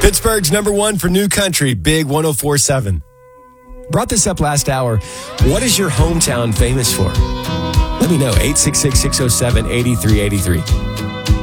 Pittsburgh's number one for new country, Big 104.7. Brought this up last hour. What is your hometown famous for? Let me know, 866-607-8383.